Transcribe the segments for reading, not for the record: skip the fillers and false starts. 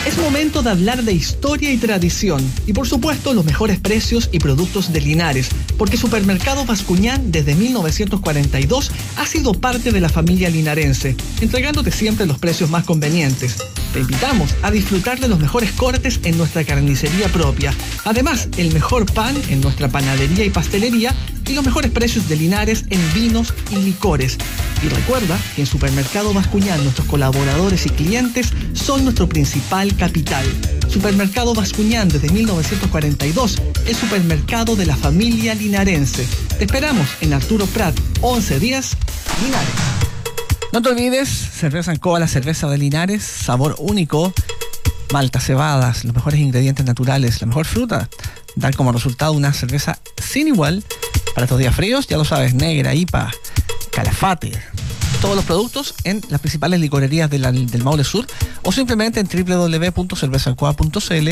Es momento de hablar de historia y tradición y por supuesto los mejores precios y productos de Linares, porque Supermercado Bascuñán desde 1942 ha sido parte de la familia linarense, entregándote siempre los precios más convenientes. Te invitamos a disfrutar de los mejores cortes en nuestra carnicería propia, además el mejor pan en nuestra panadería y pastelería y los mejores precios de Linares en vinos y licores. Y recuerda que en Supermercado Bascuñán nuestros colaboradores y clientes son nuestro principal capital. Supermercado Bascuñán desde 1942, el supermercado de la familia linarense. Te esperamos en Arturo Prat, 1110, Linares. No te olvides, cerveza Ancoa, la cerveza de Linares, sabor único, maltas, cebadas, los mejores ingredientes naturales, la mejor fruta. Dan como resultado una cerveza sin igual para estos días fríos, ya lo sabes, negra, IPA, Calafate. Todos los productos en las principales licorerías del Maule Sur o simplemente en www.cervezancoa.cl.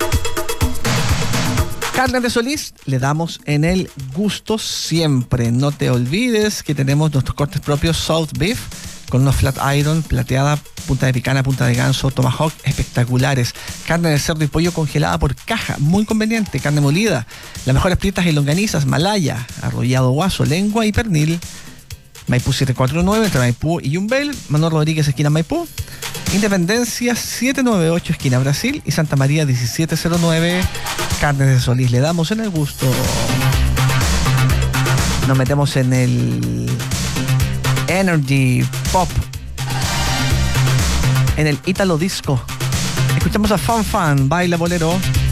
Carnes de Solís, le damos en el gusto siempre. No te olvides que tenemos nuestros cortes propios South Beef con unos flat iron, plateada, punta de picana, punta de ganso, tomahawk espectaculares. Carne de cerdo y pollo congelada por caja, muy conveniente. Carne molida, las mejores fritas y longanizas, malaya, arrollado guaso, lengua y pernil. Maipú 749, entre Maipú y Yumbel, Manuel Rodríguez, esquina Maipú. Independencia 798, esquina Brasil. Y Santa María 1709, Carnes de Solís. Le damos en el gusto. Nos metemos en el Energy Pop, en el Italo Disco. Escuchamos a Fan Fan, Baila Bolero.